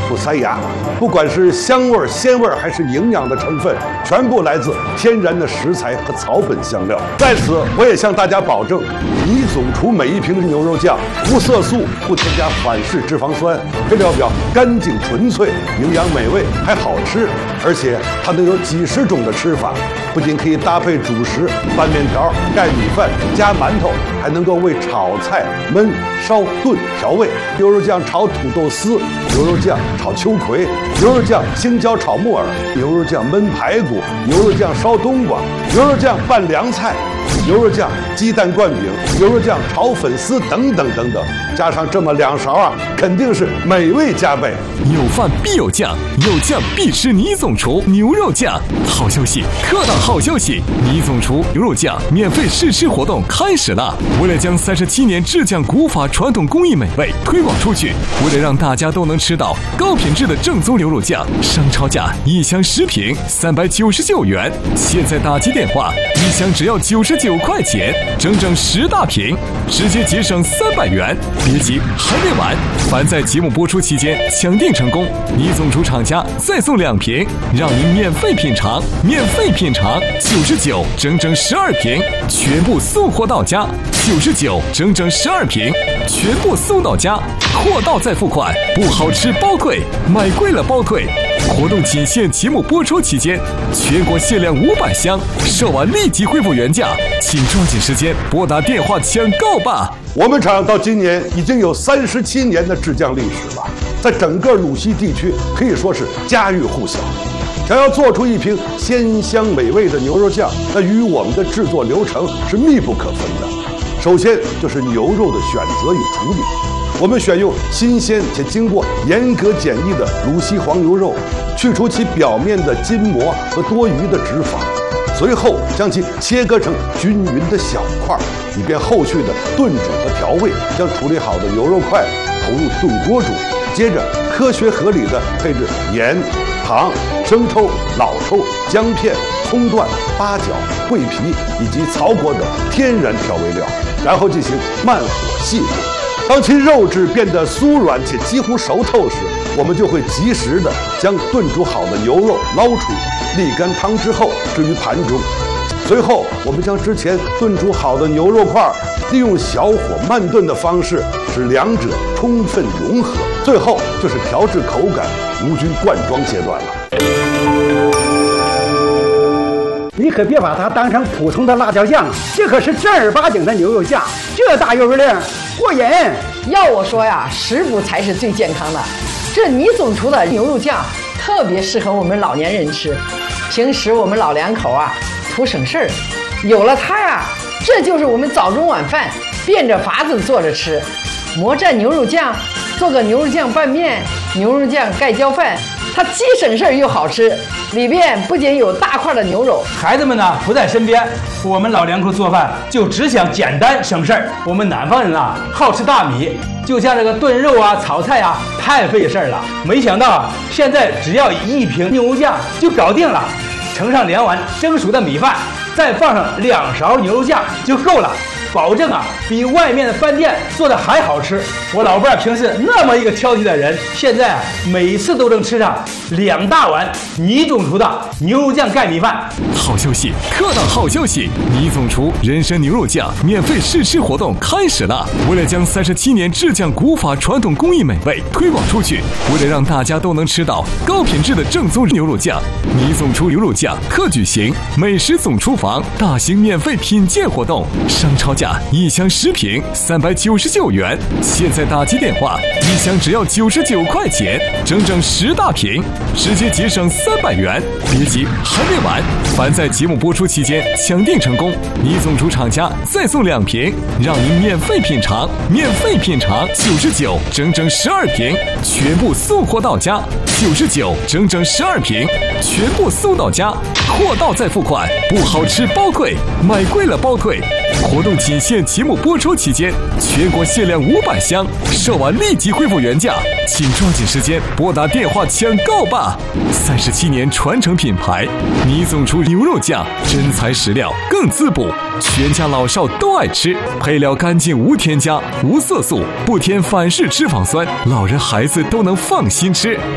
不塞牙。不管是香味、鲜味还是营养的成分，全部来自天然的食材和草本香料。在此，我也向大家保证，倪总厨每一瓶牛肉酱无色素，不添加反式脂肪酸，配料表干净纯粹，营养美味还好吃，而且它能有几十种的吃法，不仅可以搭配主食拌面条、盖米饭、加馒头，还能够为炒菜焖、烧、炖调味。牛肉酱炒土豆丝，牛肉酱炒秋葵，牛肉酱青椒炒木耳，牛肉酱焖排骨，牛肉酱烧冬瓜，牛肉酱拌凉菜，牛肉酱鸡蛋灌饼，牛肉酱炒粉丝等等等等，加上这么2勺啊，肯定是美味加倍。 有饭必有酱，有酱必吃倪总厨牛肉酱。好消息，客到好消息！倪总厨牛肉酱免费试吃活动开始了。为了将37年制酱古法传统工艺美味推广出去，为了让大家都能吃到高品质的正宗牛肉酱，商超价1箱10瓶399元，现在打击电话，1箱只要99块钱，整整10大瓶，直接节省300元。别急，还没完！凡在节目播出期间抢订成功，倪总厨厂家再送2瓶，让您免费品尝，99整整12瓶，全部送货到家，99整整12瓶，全部送到家，货到再付款，不好吃包退，买贵了包退。活动仅限节目播出期间，全国限量500箱，售完立即恢复原价，请抓紧时间拨打电话抢购吧。 我们厂到今年已经有37年的制酱历史了，在整个鲁西地区可以说是家喻户晓。想要做出一瓶鲜香美味的牛肉酱，那与我们的制作流程是密不可分的。首先就是牛肉的选择与处理，我们选用新鲜且经过严格检疫的鲁西黄牛肉，去除其表面的筋膜和多余的脂肪，随后将其切割成均匀的小块，以便后续的炖煮和调味。将处理好的牛肉块投入炖锅煮，接着科学合理的配置盐、糖、生抽、老抽、姜片、葱段、八角、桂皮以及草果等天然调味料，然后进行慢火细炖。当其肉质变得酥软且几乎熟透时，我们就会及时的将炖煮好的牛肉捞出，沥干汤之后置于盘中。随后，我们将之前炖煮好的牛肉块利用小火慢炖的方式，使两者充分融合。最后就是调制口感、无菌灌装阶段了。 你可别把它当成普通的辣椒酱，这可是正儿八经的牛肉酱，这大油量过瘾。 要我说呀，食补才是最健康的。这倪总厨的牛肉酱特别适合我们老年人吃，平时我们老两口啊图省事儿，有了它呀，这就是我们早中晚饭变着法子做着吃。魔蘸牛肉酱，做个牛肉酱拌面、牛肉酱盖浇饭，它既省事儿又好吃。里边不仅有大块的牛肉， 孩子们呢不在身边，我们老两口做饭就只想简单省事儿。我们南方人啊好吃大米，就像这个炖肉啊、炒菜啊太费事儿了。没想到啊，现在只要1瓶牛肉酱就搞定了，盛上2碗蒸熟的米饭，再放上2勺牛肉酱就够了。保证啊，比外面的饭店做的还好吃。我老伴儿平时那么一个挑剔的人，现在每次都能吃上2大碗倪总厨的牛肉酱盖米饭。 好消息，客到好消息！倪总厨人参牛肉酱免费试吃活动开始了。为了将37年制酱古法传统工艺美味推广出去，为了让大家都能吃到高品质的正宗牛肉酱，倪总厨牛肉酱特举行美食总厨房大型免费品鉴活动，商超价1箱10瓶399元，现在打击电话，1箱只要99块钱，整整10大瓶，直接节省300元。别急，还没完！凡在节目播出期间抢订成功，倪总厨厂家再送2瓶，让您免费品尝，99整整12瓶，全部送货到家，99整整12瓶，全部送到家，货到再付款，不好吃包退，买贵了包退。活动仅限节目播出期间，全国限量500箱，售完立即恢复原价，请抓紧时间拨打电话抢购吧。37年传承品牌，倪总厨牛肉酱，真材实料，更滋补，全家老少都爱吃，配料干净无添加，无色素，不添反式脂肪酸，老人孩子都能放心吃。